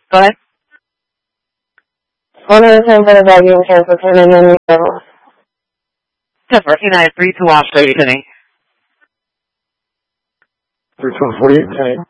Go ahead. One of the times that about you in cancer turning in you. Yes, United 3-2 off 30 today. 3-2-48 today.